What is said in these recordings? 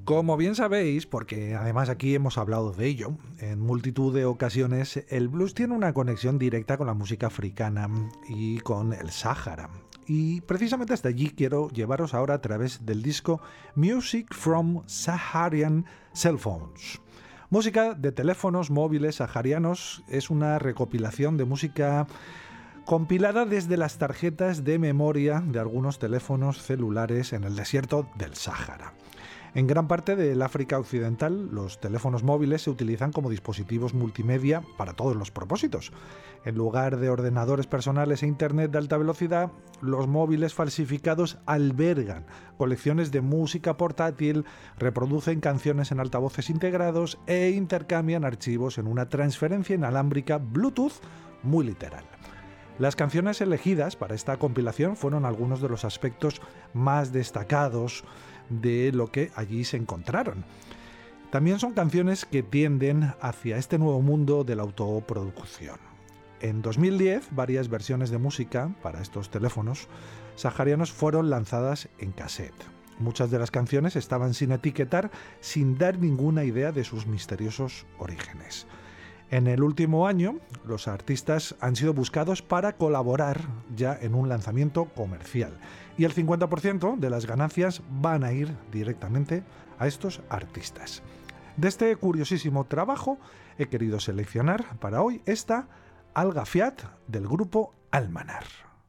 Como bien sabéis, porque además aquí hemos hablado de ello, en multitud de ocasiones, el blues tiene una conexión directa con la música africana y con el Sáhara. Y precisamente hasta allí quiero llevaros ahora a través del disco Music from Saharian Cell Phones. Música de teléfonos móviles saharianos es una recopilación de música compilada desde las tarjetas de memoria de algunos teléfonos celulares en el desierto del Sáhara. En gran parte del África Occidental, los teléfonos móviles se utilizan como dispositivos multimedia para todos los propósitos. En lugar de ordenadores personales e Internet de alta velocidad, los móviles falsificados albergan colecciones de música portátil, reproducen canciones en altavoces integrados e intercambian archivos en una transferencia inalámbrica Bluetooth muy literal. Las canciones elegidas para esta compilación fueron algunos de los aspectos más destacados de lo que allí se encontraron. También son canciones que tienden hacia este nuevo mundo de la autoproducción. En 2010, varias versiones de música para estos teléfonos saharianos fueron lanzadas en cassette. Muchas de las canciones estaban sin etiquetar, sin dar ninguna idea de sus misteriosos orígenes. En el último año, los artistas han sido buscados para colaborar ya en un lanzamiento comercial y el 50% de las ganancias van a ir directamente a estos artistas. De este curiosísimo trabajo he querido seleccionar para hoy esta Al-Gafiat del grupo Almanar.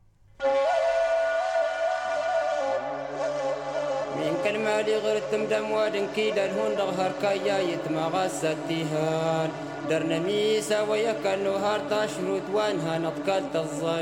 من كلمة لي غير التمدم وادن كيدا الهون ظهر كايا يتما الديهان درنا ميسا وياك النهار تشروت وانها نطقال الظل